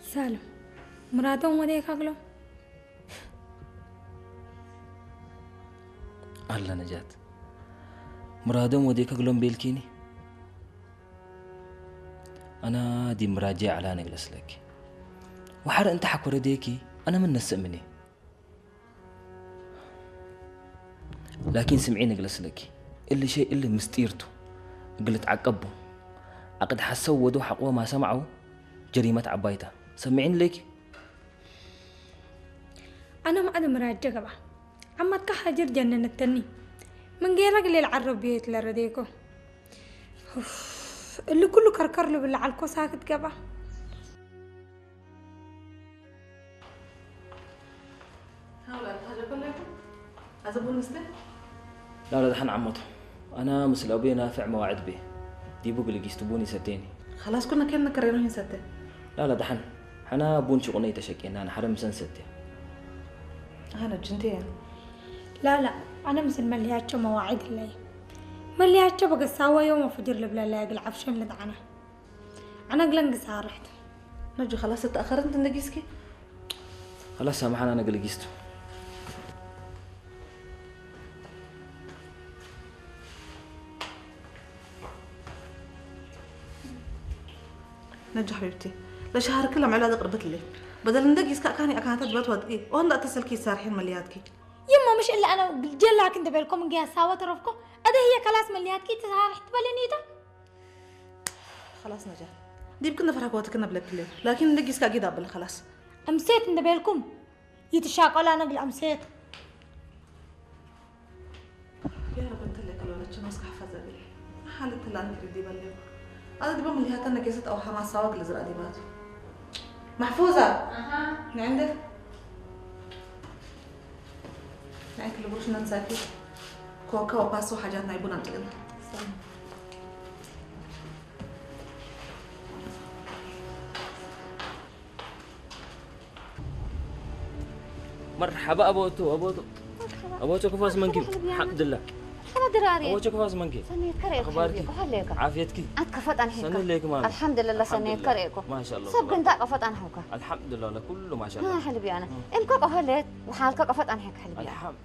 سالم مراتهم وديك أقلو الله نجات مرادهم وديك أقلون بيلكيني أنا دي مراجع على نجلس لك وحر أنت حكور ديكي أنا من نسأمني لكن سمعيني نجلس لك اللي شيء اللي مستيرته قلت عقبه عقد حسوا ودو حقوه ما سمعوا جريمة عبايته سمعين لك أنا ما أنا مراجع قبا عما تكحجر جنن التني من غير اللي العرب بيت لرديكو اللي كله كركر له بالله على الكو ساكت قبا هؤلاء الحاجة كلها أزبون مستة لا دحين عمته أنا مثل أبي نافع مواعد به دي بقول لك يستبوني ستيني خلاص كنا كنا كرينوهن ستة لا دحين أنا بون شغني تشكين أنا حرم سن ستة أنا جنتين لا أنا مثل ملياتشو مواعيد اللي ملياتشو بقى ساوى يوم فجر لبلا لاقي العفشن لدعنا أنا قلنق سارحت نجو خلاص تأخرت أنت نجيسكي خلاص سامحنا أنا قلقيستو نجو حبيبتي لا شهر كله معلاد قربت لي بدل ندقيس كأني أكانت تبات إيه وهلا اتصلكي سارحين ملياتكي يما مش إلا أنا جل لكن دبلكم من جهة ساوى ترفكم أده هي كلاس ملياتكي تسارحت بالنيدا خلاص نجا دي بكنا فرح قوتك كنا بلا كله لكن ندقيس كأكيد قبل خلاص أمسيت ندبلكم يتشاقل أنا قل أمسيت يا رب انت اللي كلوا لك نسخ حفظة بي حالة اللي أنا كردي بلي هذا دي بملي هاتا نجيست أو حماس سواق لزرق دي باتو محفوظة من عندك يعني كل بروش ننساكي كوكا وباسو حاجات نايبون عندنا مرحبا أبوتو كفاس منكي الحمد لله أنا دراري أبوتو كفاس منكي سنيت كريكو أخبارك وهليك عافيتك أتكفت عن سنين هيك ليك ماما الحمد لله سنيت كريكو ما شاء الله سب كنت قفت عن هوكا الحمد لله كله ما شاء الله ها حلبي أنا إمك قهلت وحالك قفت عن هيك حلبي الحمد